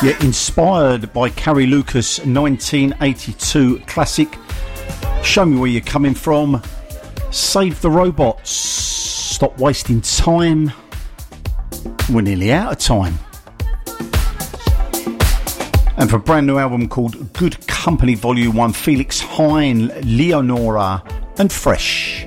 Yeah, inspired by Carrie Lucas' 1982 classic, Show Me Where You're Coming From, Save the Robots, Stop Wasting Time. We're nearly out of time. And for a brand new album called Good Company Volume 1, Felix Hine, Leonora and Fresh.